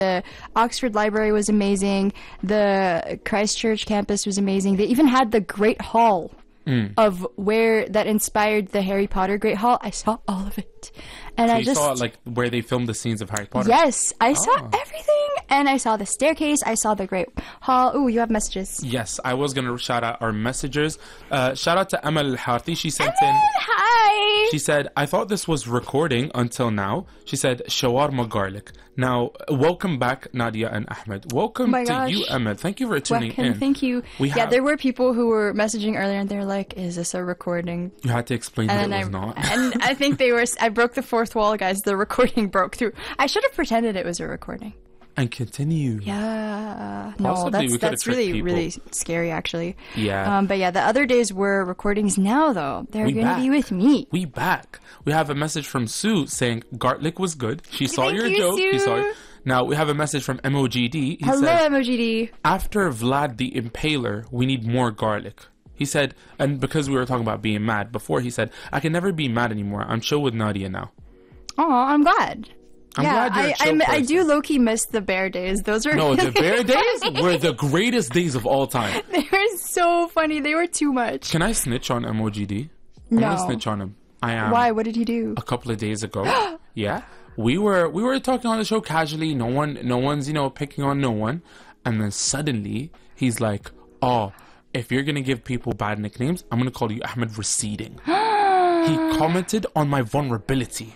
The Oxford Library was amazing. The Christchurch campus was amazing. They even had the Great Hall of where that inspired the Harry Potter Great Hall. I saw all of it. And so I you just saw like where they filmed the scenes of Harry Potter? Yes, I saw everything. And I saw the staircase. I saw the Great Hall. Ooh, you have messages. Yes, I was going to shout out our messengers. Shout out to Amal Al-Harthi. She sent in... Hi! She said, I thought this was recording until now. She said, shawarma garlic. Now, welcome back, Nadia and Ahmed. Welcome to you, Ahmed. Thank you for tuning in. Thank you. There were people who were messaging earlier and they're like, is this a recording? You had to explain that it was not. And I think I broke the fourth wall, guys. The recording broke through. I should have pretended it was a recording. And continue. Yeah. Possibly, no, that's really, really scary, actually. Yeah. But yeah, the other days were recordings. Now, though, they're going to be with me. We back. We have a message from Sue saying garlic was good. She saw your joke. Sue. She saw it. Now, we have a message from MOGD. Hello, MOGD. After Vlad the Impaler, we need more garlic. He said, and because we were talking about being mad before, he said, I can never be mad anymore. I'm chill with Nadia now. Oh, I'm glad. I'm glad you're a chill person. I do low-key miss the bear days. Those are No, the bear days were the greatest days of all time. They were so funny. They were too much. Can I snitch on MOGD? No. I'm gonna snitch on him. I am. Why? What did he do? A couple of days ago. Yeah. We were talking on the show casually. No one's, picking on no one. And then suddenly he's like, oh, if you're gonna give people bad nicknames, I'm gonna call you Ahmed Receding. He commented on my vulnerability.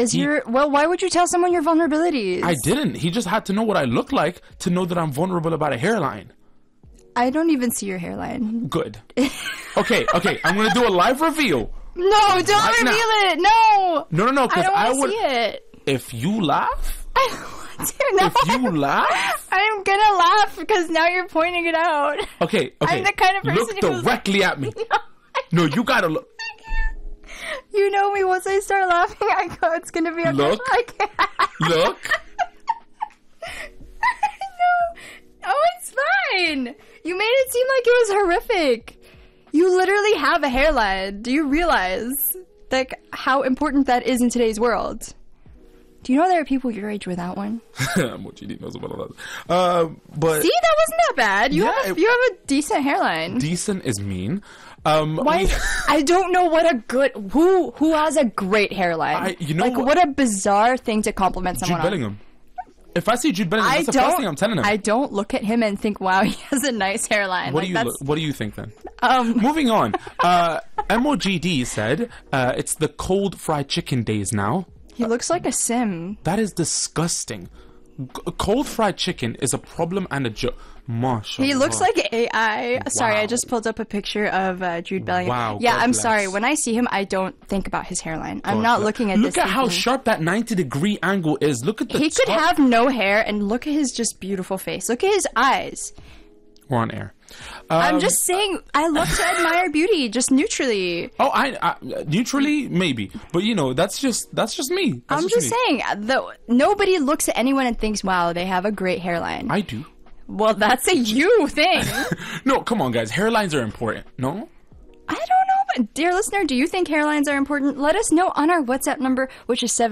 Why would you tell someone your vulnerabilities? I didn't. He just had to know what I look like to know that I'm vulnerable about a hairline. I don't even see your hairline. Good. Okay. I'm going to do a live reveal. No, don't reveal it. No. No. Because I would see it. If you laugh. I don't want to. No. If you laugh. I'm going to laugh because now you're pointing it out. Okay. I'm the kind of person look directly at me. No, you got to look. You know me, once I start laughing, I go, it's going to be a Look. Look. No. Oh, it's fine. You made it seem like it was horrific. You literally have a hairline. Do you realize how important that is in today's world? Do you know there are people your age without one? What you knows about that. But see, that wasn't that bad. You have a decent hairline. Decent is mean. I don't know what a good who has a great hairline. What a bizarre thing to compliment someone Jude Bellingham. If I see Jude Bellingham, that's the first thing I'm telling him. I don't look at him and think, wow, he has a nice hairline. What do you think then? Moving on. MOGD said it's the cold fried chicken days now. He looks like a sim. That is disgusting. Cold fried chicken is a problem and a joke. Mashallah. He looks like AI. Wow. Sorry, I just pulled up a picture of Jude Bellingham. Wow. Yeah, God I'm bless. sorry. When I see him, I don't think about his hairline. I'm not looking at this. Look at how sharp that 90-degree angle is. Look at the He could have no hair, and look at his just beautiful face. Look at his eyes. We're on air. I'm just saying, I love to admire beauty, just neutrally. Oh, I neutrally maybe, but that's just me. I'm just saying, nobody looks at anyone and thinks, "Wow, they have a great hairline." I do. Well, that's a you thing. No, come on, guys. Hairlines are important. No. I don't know, but dear listener, do you think hairlines are important? Let us know on our WhatsApp number, which is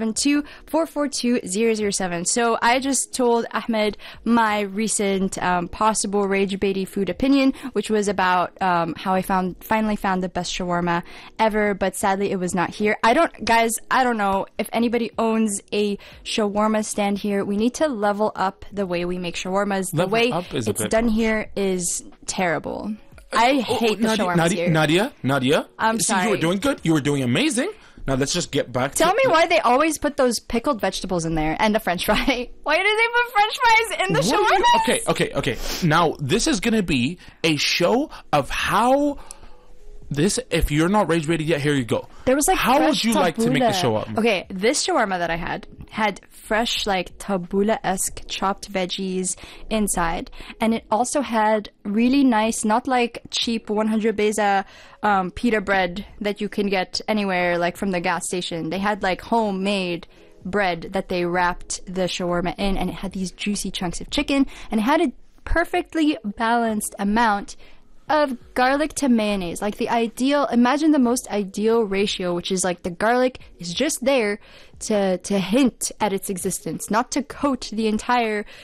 72442-007. So I just told Ahmed my recent possible rage baity food opinion, which was about how I finally found the best shawarma ever, but sadly it was not here. I don't know if anybody owns a shawarma stand here. We need to level up the way we make shawarmas. The way it's done here is terrible. I hate the shawarmas here. Nadia, I'm sorry. You were doing good. You were doing amazing. Now let's just get back to... Tell me why they always put those pickled vegetables in there and a french fry. Why do they put french fries in the shawarma? Okay. Now, this is going to be a show of how... if you're not rage rated yet, here you go. There was how would you like to make the shawarma? Okay, this shawarma that I had fresh, tabbouleh-esque chopped veggies inside, and it also had really nice, not like cheap 100 beza pita bread that you can get anywhere, like from the gas station. They had homemade bread that they wrapped the shawarma in, and it had these juicy chunks of chicken, and it had a perfectly balanced amount of garlic to mayonnaise. Imagine the most ideal ratio, which is the garlic is just there to hint at its existence, not to coat the entire